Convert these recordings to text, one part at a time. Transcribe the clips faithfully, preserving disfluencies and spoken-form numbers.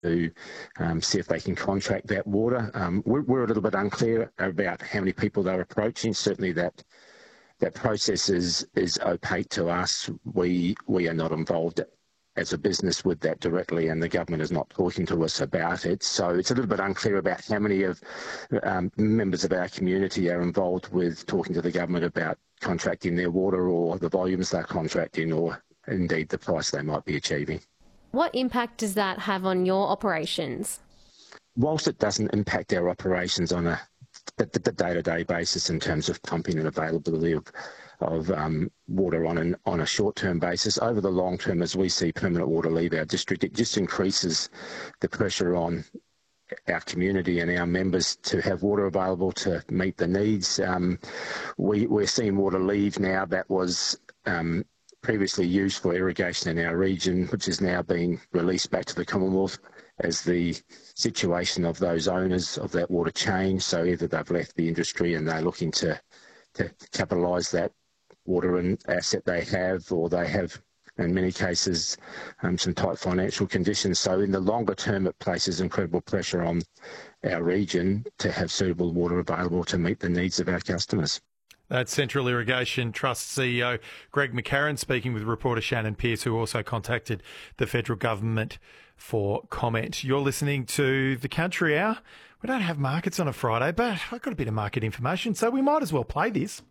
to um, see if they can contract that water. Um, we're, we're a little bit unclear about how many people they're approaching. Certainly that that process is, is opaque to us. We, we are not involved as a business with that directly, and the government is not talking to us about it. So it's a little bit unclear about how many of um, members of our community are involved with talking to the government about contracting their water, or the volumes they're contracting, or indeed the price they might be achieving. What impact does that have on your operations? Whilst it doesn't impact our operations on a the, the day-to-day basis in terms of pumping and availability of of um, water on an on a short-term basis, over the long term, as we see permanent water leave our district, it just increases the pressure on our community and our members to have water available to meet the needs. Um, we, we're seeing water leave now that was um, previously used for irrigation in our region, which is now being released back to the Commonwealth as the situation of those owners of that water change. So either they've left the industry and they're looking to, to capitalise that water and asset they have, or they have, in many cases, um, some tight financial conditions. So in the longer term, it places incredible pressure on our region to have suitable water available to meet the needs of our customers. That's Central Irrigation Trust C E O Greg McCarron speaking with reporter Shannon Pearce, who also contacted the federal government for comment. You're listening to The Country Hour. We don't have markets on a Friday, but I've got a bit of market information, so we might as well play this.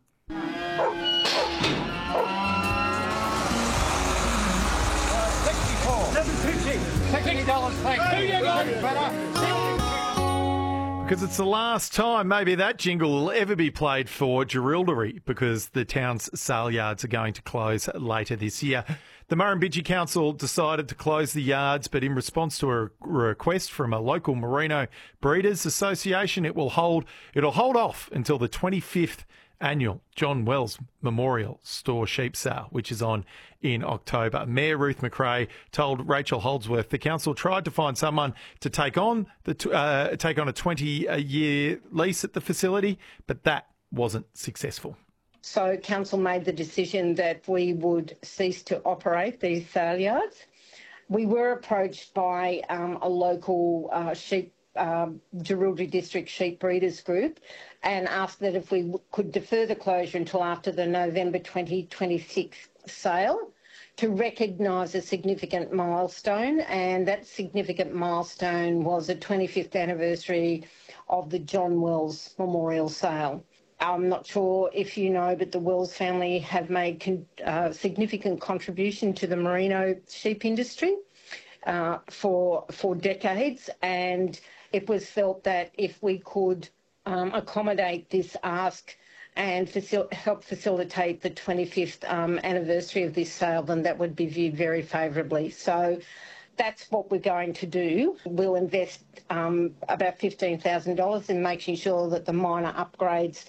Because it's the last time maybe that jingle will ever be played for Jerilderie, because the town's sale yards are going to close later this year. The Murrumbidgee Council decided to close the yards, but in response to a request from a local Merino Breeders Association, it will hold it'll hold off until the twenty-fifth annual John Wells Memorial Store Sheep Sale, which is on in October. Mayor Ruth McRae told Rachel Holdsworth the council tried to find someone to take on the uh, take on a twenty-year lease at the facility, but that wasn't successful. So council made the decision that we would cease to operate these sale yards. We were approached by um, a local uh, sheep Um, Jerilderie District Sheep Breeders Group and asked that if we w- could defer the closure until after the November twenty twenty-six sale to recognise a significant milestone, and that significant milestone was the twenty-fifth anniversary of the John Wells Memorial Sale. I'm not sure if you know, but the Wells family have made con- uh, significant contribution to the merino sheep industry uh, for for decades, and it was felt that if we could um, accommodate this ask and facil- help facilitate the twenty-fifth um, anniversary of this sale, then that would be viewed very favourably. So that's what we're going to do. We'll invest um, about fifteen thousand dollars in making sure that the minor upgrades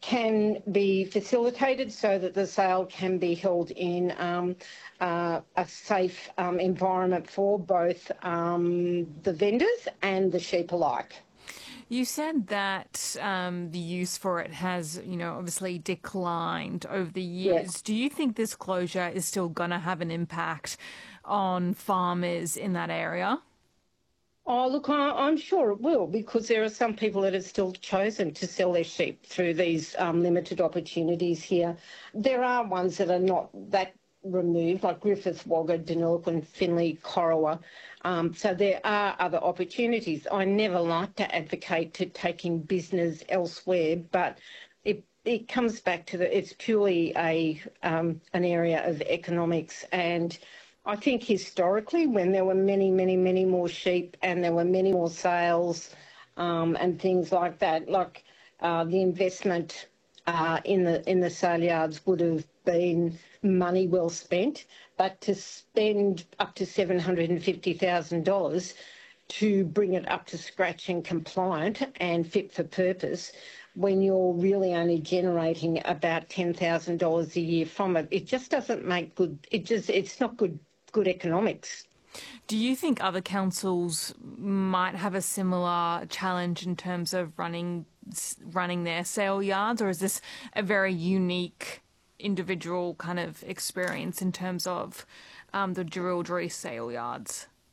can be facilitated so that the sale can be held in um, uh, a safe um, environment for both um, the vendors and the sheep alike. You said that um, the use for it has, you know, obviously declined over the years. Yes. Do you think this closure is still going to have an impact on farmers in that area? Oh, look, I, I'm sure it will, because there are some people that have still chosen to sell their sheep through these um, limited opportunities here. There are ones that are not that removed, like Griffith, Wagga, Deniliquin, Finley, Corowa. Um, so there are other opportunities. I never like to advocate to taking business elsewhere, but it it comes back to the, it's purely a um, an area of economics. And I think historically, when there were many, many, many more sheep and there were many more sales um, and things like that, like uh, the investment uh, in the in the sale yards would have been money well spent. But to spend up to seven hundred fifty thousand dollars to bring it up to scratch and compliant and fit for purpose, when you're really only generating about ten thousand dollars a year from it, it just doesn't make good. It just it's not good. good economics. Do you think other councils might have a similar challenge in terms of running running their sale yards, or is this a very unique individual kind of experience in terms of um, the Jerilderie sale yards?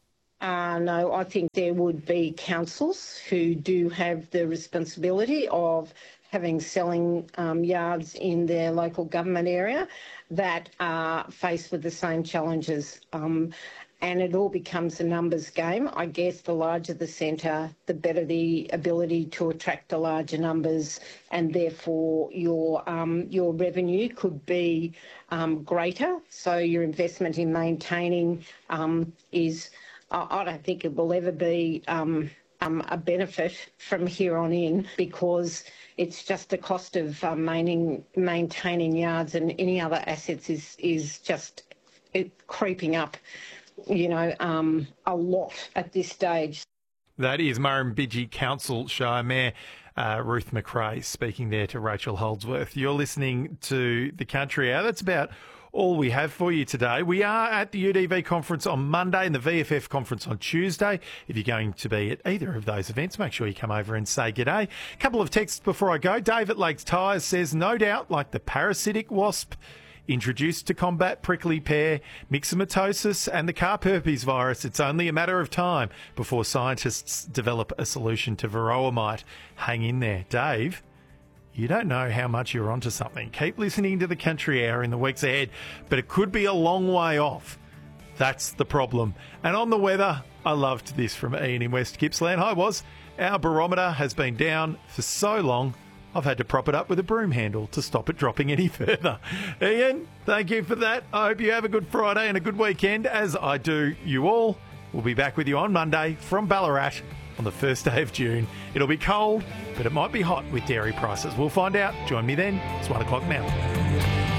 Uh, no, I think there would be councils who do have the responsibility of having selling um, yards in their local government area that are faced with the same challenges. Um, and it all becomes a numbers game. I guess the larger the centre, the better the ability to attract the larger numbers, and therefore your um, your revenue could be um, greater. So your investment in maintaining um, is, I don't think it will ever be um, um, a benefit from here on in, because it's just the cost of um, maintaining, maintaining yards and any other assets is is just it, creeping up, you know, um, a lot at this stage. That is Murrumbidgee Council Shire Mayor uh, Ruth McRae speaking there to Rachel Holdsworth. You're listening to The Country Hour. That's about all we have for you today. We are at the U D V conference on Monday and the V F F conference on Tuesday. If you're going to be at either of those events, make sure you come over and say g'day. A couple of texts before I go. Dave at Lakes Tyres says, no doubt, like the parasitic wasp introduced to combat prickly pear, myxomatosis and the carp herpes virus, it's only a matter of time before scientists develop a solution to varroa mite. Hang in there. Dave, you don't know how much you're onto something. Keep listening to The Country Hour in the weeks ahead, but it could be a long way off. That's the problem. And on the weather, I loved this from Ian in West Gippsland. Hi, was. Our barometer has been down for so long, I've had to prop it up with a broom handle to stop it dropping any further. Ian, thank you for that. I hope you have a good Friday and a good weekend, as I do you all. We'll be back with you on Monday from Ballarat on the first day of June. It'll be cold, but it might be hot with dairy prices. We'll find out. Join me then. It's one o'clock now.